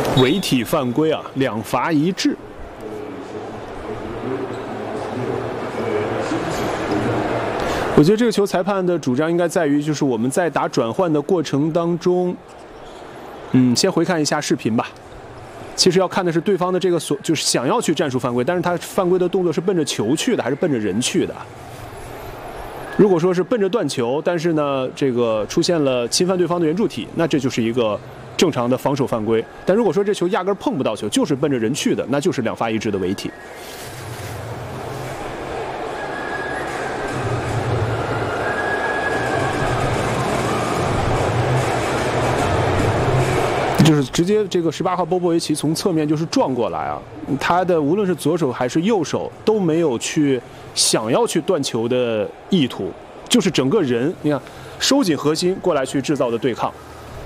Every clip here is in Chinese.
违体犯规啊，2罚1掷。我觉得这个球裁判的主张应该在于，就是我们在打转换的过程当中，先回看一下视频吧。其实要看的是对方的这个就是想要去战术犯规，但是他犯规的动作是奔着球去的，还是奔着人去的？如果说是奔着断球，但是呢，这个出现了侵犯对方的圆柱体，那这就是一个正常的防守犯规。但如果说这球压根碰不到球，就是奔着人去的，那就是2罚1掷的违体。就是直接这个18号波波维奇从侧面就是撞过来啊，他的无论是左手还是右手都没有去想要去断球的意图，就是整个人你看收紧核心过来去制造的对抗。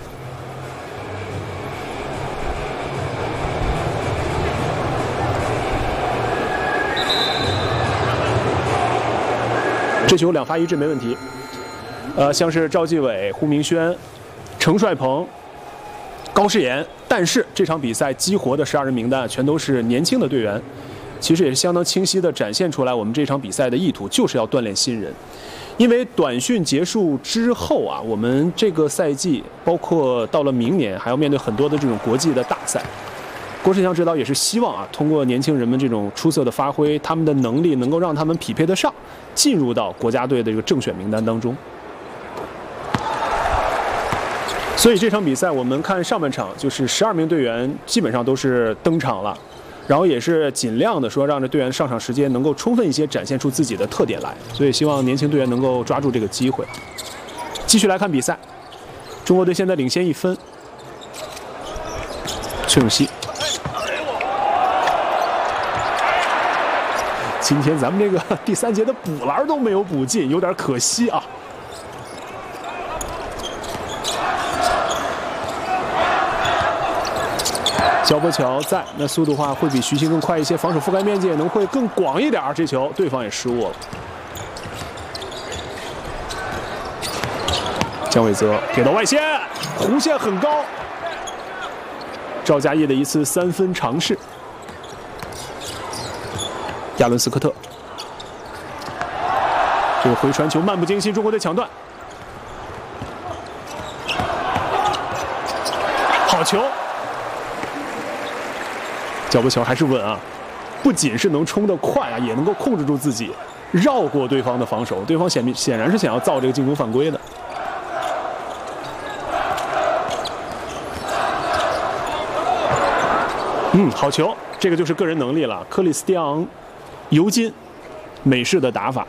这球2罚1掷没问题。像是赵继伟、胡明轩、程帅鹏、高诗岩，但是这场比赛激活的12人名单全都是年轻的队员，其实也是相当清晰地展现出来我们这场比赛的意图，就是要锻炼新人。因为短训结束之后啊，我们这个赛季包括到了明年还要面对很多的这种国际的大赛。郭士强指导也是希望啊，通过年轻人们这种出色的发挥，他们的能力能够让他们匹配得上，进入到国家队的这个正选名单当中。所以这场比赛我们看上半场，就是12名队员基本上都是登场了，然后也是尽量的说让这队员上场时间能够充分一些，展现出自己的特点来。所以希望年轻队员能够抓住这个机会。继续来看比赛，中国队现在领先1分。崔永熙，今天咱们这个第3节的补篮都没有补进，有点可惜啊。肖伯乔在，那速度的话会比徐昕更快一些，防守覆盖面积也能会更广一点。这球对方也失误了。姜伟泽贴到外线，弧线很高。赵佳毅的一次3分尝试。亚伦斯科特，这个回传球漫不经心，中国队抢断。好球！脚步球还是稳啊，不仅是能冲得快啊，也能够控制住自己，绕过对方的防守。对方显然是想要造这个进攻犯规的。好球，这个就是个人能力了。克里斯蒂昂·尤金，美式的打法。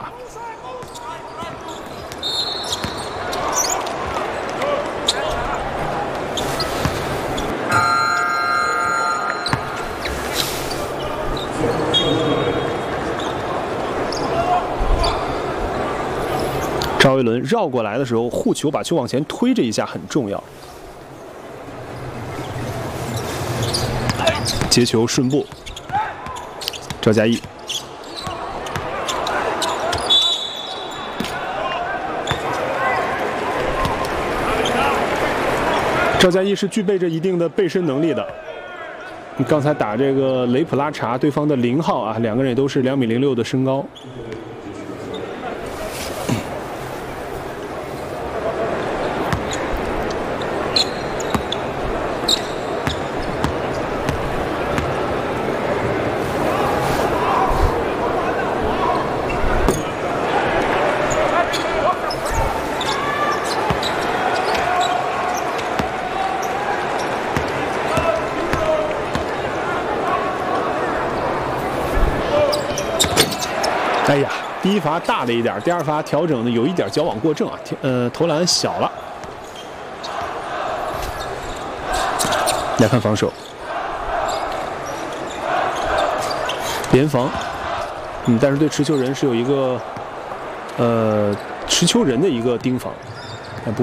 赵维伦绕过来的时候，护球把球往前推这一下很重要。接球顺步，赵佳毅，赵佳毅是具备着一定的背身能力的。你刚才打这个雷普拉查，对方的0号啊，两个人也都是2.06米的身高。哎呀，第1罚大了一点，第2罚调整的有一点矫枉过正啊，投篮小了。来看防守，联防，但是对持球人是有一个持球人的一个盯防。